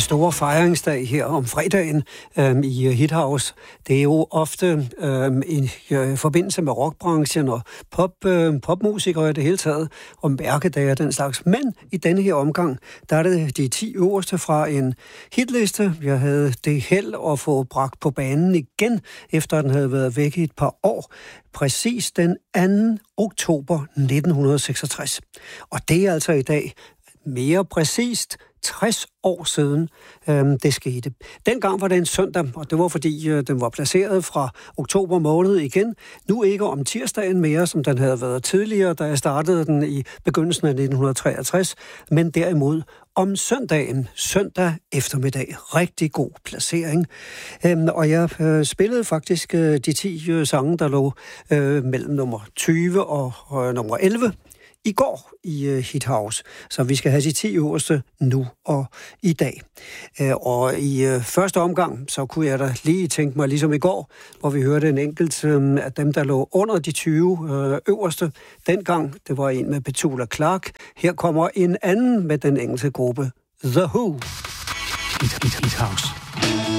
store fejringsdag her om fredagen i Hithouse. Det er jo ofte i forbindelse med rockbranchen og popmusikere i det hele taget, og mærkedage og den slags. Men i denne her omgang, der er det de 10 øverste fra en hitliste. Jeg havde det held at få bragt på banen igen, efter den havde været væk i et par år. Præcis den 2. oktober 1966. Og det er altså i dag mere præcist 60 år siden det skete. Dengang var det en søndag, og det var fordi den var placeret fra oktober måned igen. Nu ikke om tirsdagen mere, som den havde været tidligere, da jeg startede den i begyndelsen af 1963, men derimod om søndagen, søndag eftermiddag. Rigtig god placering. Og jeg spillede faktisk de 10 sange, der lå mellem nummer 20 og nummer 11 i går i Hithouse. Så vi skal have de 10 øverste nu og i dag. Og i første omgang, så kunne jeg da lige tænke mig, ligesom i går, hvor vi hørte en enkelt af dem, der lå under de 20 øverste. Dengang, det var en med Petula Clark. Her kommer en anden med den engelske gruppe The Who. Hithouse.